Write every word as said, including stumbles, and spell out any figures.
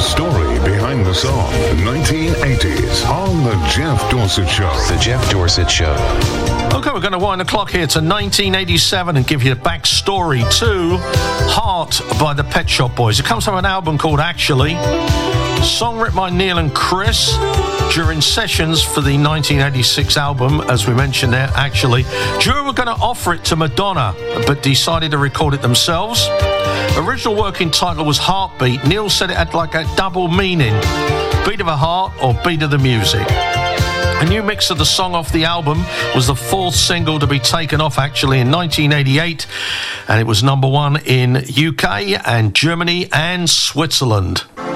story behind the song. nineteen eighties on The Jeff Dorsett Show. The Jeff Dorsett Show. Okay, we're going to wind the clock here to nineteen eighty-seven and give you the backstory to Heart by the Pet Shop Boys. It comes from an album called Actually. Song written by Neil and Chris during sessions for the nineteen eighty-six album, as we mentioned there, Actually. Drew were going to offer it to Madonna, but decided to record it themselves. Original working title was Heartbeat. Neil said it had like a double meaning. Beat of a heart or beat of the music. A new mix of the song off the album was the fourth single to be taken off actually in nineteen eighty-eight, and it was number one in U K and Germany and Switzerland.